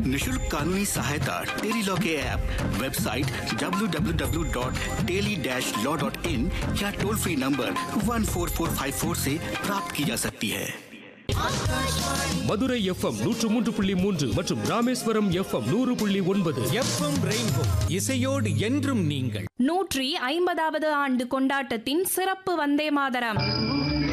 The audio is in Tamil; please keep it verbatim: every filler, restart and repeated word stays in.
निशुल्क कानूनी सहायता टेली लॉ के app, website W W W dot tele dash law dot in या toll free number one four four five four से प्राप्त की जा सकती है। மதுரை எஃப்எம் நூற்று மூன்று புள்ளி மூன்று மற்றும் ராமேஸ்வரம் எஃப்எம் நூறு புள்ளி ஒன்பது. எஃப்எம் ரெயின்போ இசையோடு என்றும் நீங்கள். நூற்றி ஐம்பதாவது ஆண்டு கொண்டாட்டத்தின் சிறப்பு வந்தே மாதரம்.